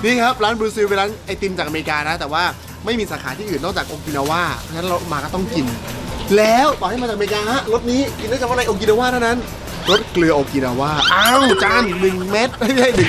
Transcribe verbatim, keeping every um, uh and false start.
นี่ครับร้านบรูซิลเป็นร้านไอติมจากอเมริกานะแต่ว่าไม่มีสาขาที่อื่นนอกจากโอกินาวาเพราะฉะนั้นเรามาก็ต้องกินแล้วต่อให้มาจากอเมริกาฮะรสนี้กินได้เฉพาะในโอกินาวาเท่านั้นรสเกลือโอกินาวาอ้าวจานหนึ่งเม็ดไม่ใช่หนึ่ง